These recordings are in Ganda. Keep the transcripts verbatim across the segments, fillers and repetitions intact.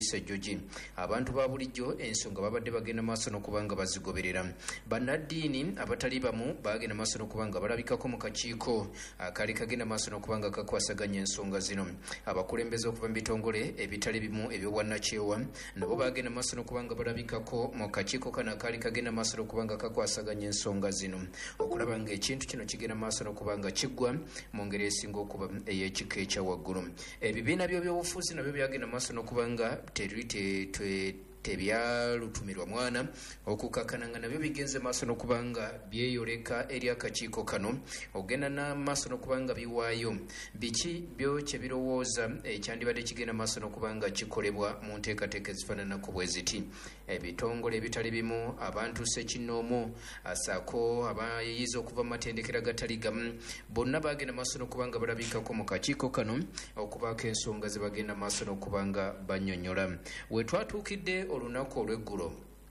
Sejjogi. Abantu ba bulijjo ensonga babadde bagenda maaso n'okubanga bazigoberera. Bannaddiini abatali bamu bagenda maaso n'okubanga balabikako mu kakiiko akaali kagenda maaso n'okubanga kakwasaganya ensonga zino. Abakulembeze okuva mu bitongole ebitali bimu ebyobwannakyewa nabo bagenda maaso n'okubanga balabikako mu kakiiko kano akaali kagenda maaso n'okubanga kakwasaganya ensonga zino okulaba ng'ekintu kino kigenda maaso n'okubanga kiggwa mu ngeri esinga okuba ey'ekika ekya waggulu. Ebibiina by'ebyobufuzi nabyo byagenda maaso n'okubanga tebyalutumirwa mwana okukakana nga nabyo bigenze maaso n'okubanga byeyoleka eri akakiiko kano ogenda n'amaaso n'okubanga biwaayo biki byo kye birowooza ekyandibadde kigenda maaso n'okubanga kikolebwa mu nteekateeka ezifaananako bwe ziti. Ebitongole ebitali bimu, abantu ssekinnoomu asaako abayiyiza okuva mu matendekero agatali gamu bonna bagenda maaso n'okubanga balabikako mu kakiiko kano okubaako ensonga ze bagenda maaso n'okubanga bannyonnyola. We twatuukidde olunaku olw'eggulo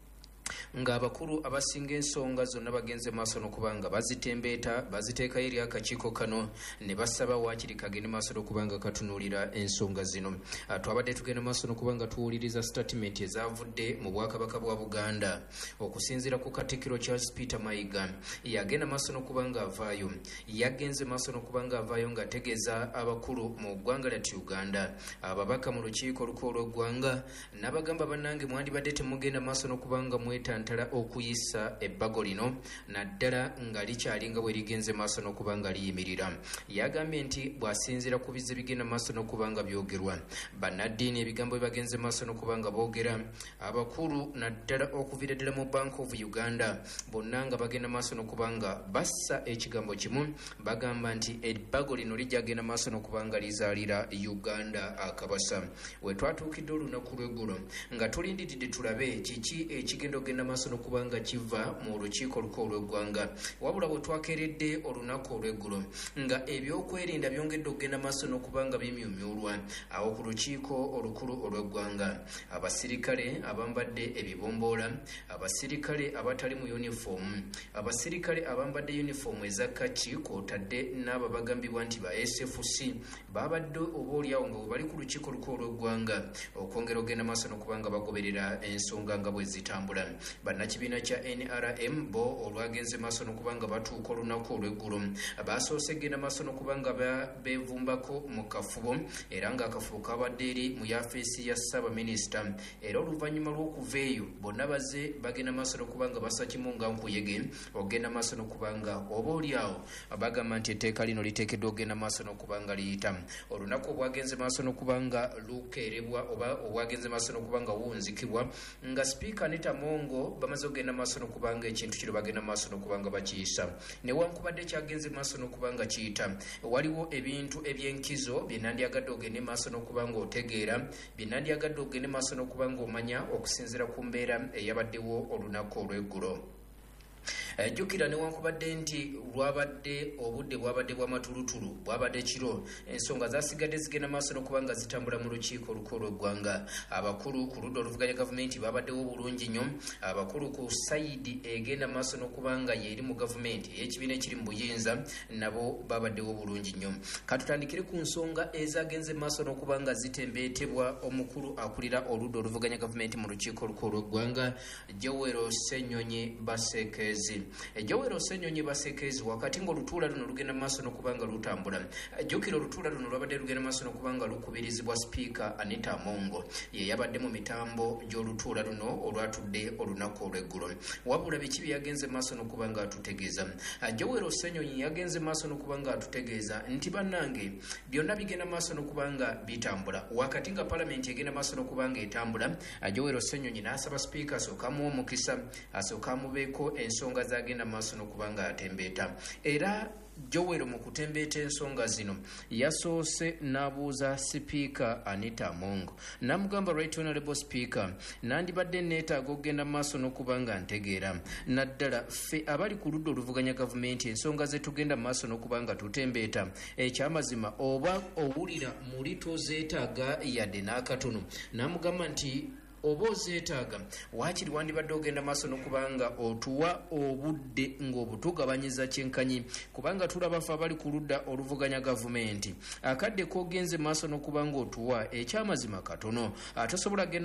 ng'abakulu abasinga ensonga zonna bagenze maaso n'okubanga bazitembeeta baziteekayo eri akakiiko kano ne basaba waakiri kagende maaso n'okubanga katunuulira ensonga zino. Twabadde tugenda maaso n'okubanga tuwuliriza statement ezavudde mu bwakabaka bwa Buganda okusinziira ku Katikkiro Charles Peter Mayiga. Yagenda maaso n'okubanga avaayo yagenze maaso n'okubanga avaayo ng'ategeeza abakulu mu ggwanga lyattu Uganda ababaka mu lukiiko olukulu olw'eggwanga n'abagamba bannange mwandibadde temugenda maaso n'okubanga mwetantala okuyisa ebbago lino naddala nga likyalinga bwe ligenze maaso n'okubanga liyimirira. Yagambye nti bw'asinziira ku bizze bigenda maaso n'okubanga byogerwa bannaddiini ebigambo bye bagenze maaso n'okubanga boogera abakulu naddala okuviira ddala mu Bank of Uganda bonna nga bagenda maaso n'okubanga bassa ekigambo kimu bagamba nti ebbago lino lijjagenda maaso n'okubanga lizaalira Uganda akabasa. We twatuukidde olunaku lw'eggulo nga tulindiridde tulabe kiki ekigenda ogenda maaso n'okubanga kiva mu lukiiko olukulu olw'eggwanga wabula bwe twakeeredde olunaku olw'eggulo nga ebyokwerinda byongedde okugenda maaso n'okubanga bimyumyulwa awo ku lukiiko olukulu olw'eggwanga. Abasirikale abambadde ebibomboola, abasirikale abatali mu yunifoomu, abasirikale abambadde yunifoomu eza kaki kw'otadde n'abo bagambibwa nti ba S F C babadde obaoliawo nga bwe bali ku lukiiko olukulu olw'eggwanga okwongera okugenda maaso n'okubanga bagoberera ensonga nga bwe zitambula. Bannakibiina kya N R M bo olwagenze maaso n'okubanga batuuka olunaku olw'eggulo basoose genda maaso n'okubanga beevumbako mu kafubo era ng'akafubo kabadde eri mu yafeesi ya Ssaabaminisita era oluvannyuma lw'okuva eyo bonna baze bagenda maaso n'okubanga basa kimu nga nkuyege ogenda maaso n'okubanga oba oliawo bagamba nti etteeka lino liteekeddwa ogenda maaso n'okubanga liyita. Olunaku obwagenze maaso n'okubanga lukeerebwa oba obwagenze maaso n'okubanga wuunzikibwa nga Sipiika Anita Mongo bamaze okugenda maaso n'okubanga ekintu kino bagenda maaso n'okubanga bakiyisa newankubadde kyagenze maaso n'okubanga kiyita waliwo ebintu eby'enkizo bye nandyagadde ogende maaso n'okubanga otegeera bye nandyagadde ogende maaso n'okubanga omanya okusinziira ku mbeera eyabaddewo olunaku olw'eggulo. Jjukira newankubadde nti lwabadde obudde bwabadde bw'amatulutulu bwabadde kiro ensonga zasigadde zigenda maaso n'okubanga zitambula mu lukiiko olukulu olw'eggwanga. Abakulu ku ludda oluvuganya gavumenti babaddewo bulungi nnyo, abakulu ku sayidi egenda maaso n'okubanga yeeri mu gavumenti ey'ekibiina ekiri mu buyinza nabo babaddewo bulungi nnyo. Katutandikire ku nsonga ezagenze maaso n'okubanga zitembeetebwa omukulu akulira oludda oluvuganya gavumenti mu lukiiko olukulu olw'eggwanga Joel Ssenyonyi Basekezi. Joel Ssenyonyi Basekezi wakati ng'olutuula luno lugenda maaso n'okubanga lutambula. Jjukira olutuula luno lwabadde lugenda maaso n'okubanga lukubirizibwa Sipiika Anita Mongo ye yabadde mu mitambo gy'olutuula luno olwatudde olunaku olw'eggulo. Wabula biki bye yagenze maaso n'okubanga atutegeeza. Joel Ssenyonyi yagenze maaso n'okubanga atutegeeza nti bannange byonna bigenda maaso n'okubanga bitambula wakati nga Paalamenti egenda maaso n'okubanga etambula. Joel Ssenyonyi n'asaba Sipiika asooka amuwa omukisa asooka amubeeko ensonga zagenda maaso n'okubanga atembeeta era Joel mu kutembeeta ensonga zino yasoose n'abuuza Sipiika Anita Mongo n'amugamba Right Honorable Speaker nandibadde neetaaga okugenda maaso n'okubanga ntegeera naddala ffe abali ku ludda oluvuganya gavumenti ensonga ze tugenda maaso n'okubanga tutembeeta ekyamazima oba owulira muli tozeetaaga yadde n'akatono. N'amugamba nti oba ozeetaaga waakiri wandibadde ogenda maaso n'okubanga otuwa obudde ng'obutugabanyiza kyenkanyi kubanga tulaba ffe abali ku ludda oluvuganya gavumenti akadde k'ogenze maaso n'okubanga otuwa ekyamazima katono atosobola